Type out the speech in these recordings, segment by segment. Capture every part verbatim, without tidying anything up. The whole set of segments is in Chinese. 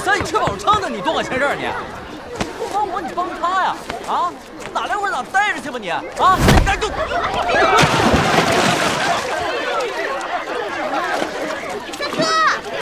让你吃饱撑的，你多管闲事儿你！不帮我，你帮他呀？啊，哪来回哪待着去吧你！啊，赶紧！ 三哥。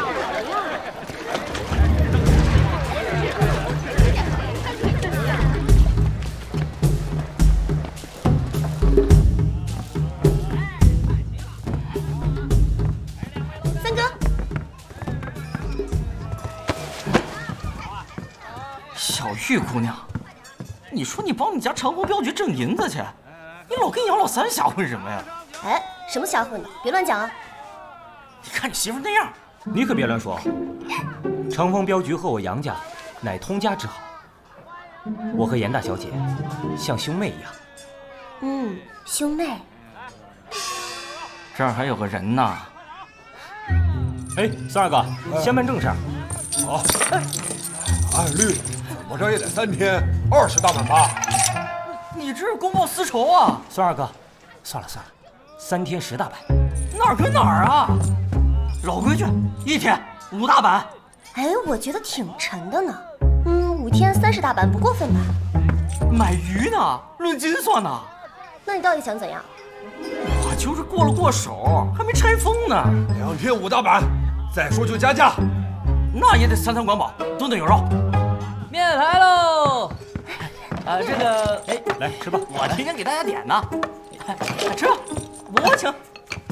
小玉姑娘，你说你帮你家长虹镖局挣银子去，你老跟杨老三瞎混什么呀？ 哎，什么瞎混的？别乱讲啊！ 你看你媳妇那样， 你可别乱说。长风镖局和我杨家乃通家之好，我和严大小姐像兄妹一样。 嗯，兄妹。 这儿还有个人呢。 哎，三二哥，先办正事。 好。哎，按律。 怎么着也得三天二十大板吧？ 你这是公报私仇啊！ 孙二哥，算了算了，三天十大板， 哪儿跟哪儿啊？老规矩，一天五大板。 哎，我觉得挺沉的呢。嗯，五天三十大板不过分吧？ 买鱼呢，论斤算呢。 那你到底想怎样？ 我就是过了过手，还没拆封呢。 两天五大板，再说就加价。 那也得三餐管饱，顿顿有肉。 面来喽！啊，这个，哎， 来吃吧， 我提前给大家点呢，吃吧，我请。